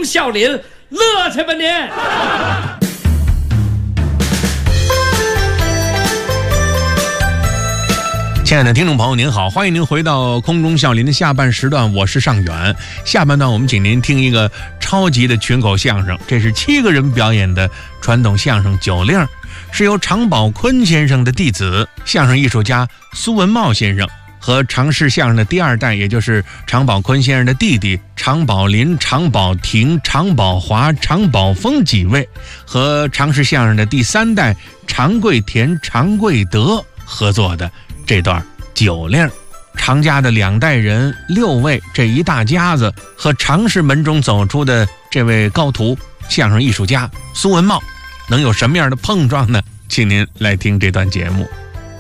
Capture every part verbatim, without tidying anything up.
中笑林，乐去吧您！ 亲爱的听众朋友您好，欢迎您回到空中笑林的下半时段，我是尚远。下半段我们请您听一个超级的群口相声，这是七个人表演的传统相声九令，是由常宝坤先生的弟子相声艺术家苏文茂先生和常氏相声的第二代，也就是常宝坤先生的弟弟常宝林、常宝霆、常宝华、常宝峰几位，和常氏相声的第三代常贵田、常贵德合作的这段九令。常家的两代人六位，这一大家子和常氏门中走出的这位高徒相声艺术家苏文茂，能有什么样的碰撞呢？请您来听这段节目。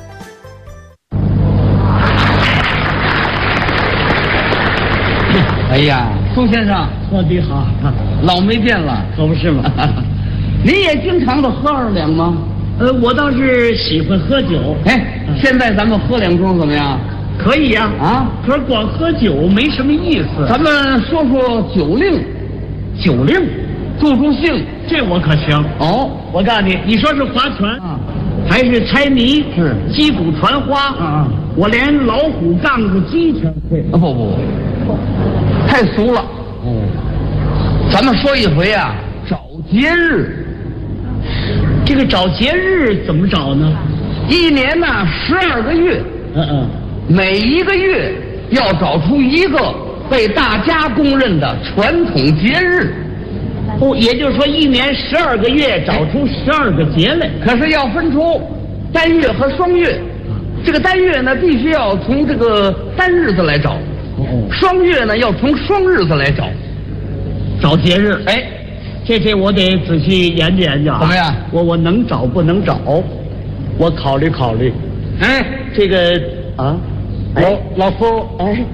哎呀，苏先生， 我你好， 老没见了， 可不是吗？ 您也经常的喝二两吗？ 呃，我倒是喜欢喝酒。 哎，现在咱们喝两盅怎么样？ 可以呀、啊， 啊， 可是光喝酒没什么意思。 咱们说说酒令， 酒令， 助助兴， 这我可行。 哦， 我告诉你，你说是划拳， 啊， 还是猜谜， 是击鼓传花， 啊啊， 我连老虎杠子鸡全会。 啊，不不不，太俗了。哦，咱们说一回啊，找节日。 这个找节日怎么找呢？ 一年呢十二个月， 嗯嗯， 每一个月要找出一个被大家公认的传统节日。 哦，也就是说一年十二个月找出十二个节来。 可是要分出单月和双月，这个单月呢必须要从这个单日子来找， 哦， 双月呢要从双日子来找。 找节日， 哎， 这这我得仔细研究研究啊。 怎么样？ 我我能找不能找？我考虑考虑。 哎， 这个啊， 老哎老夫， 哎，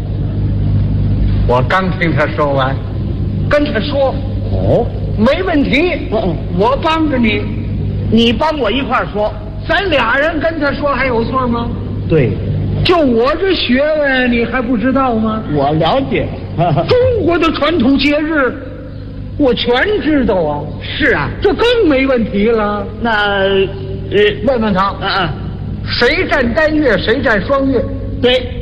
我刚听他说完，跟他说， 哦， 没问题， 嗯嗯， 我帮着你， 你帮我一块儿说。 咱俩人跟他说还有错吗？ 对， 就我这学问，你还不知道吗？ 我了解。 中国的传统节日，我全知道啊。 是啊， 这更没问题了。 那呃， 问问他， 嗯嗯， 谁占单月，谁占双月？ 对，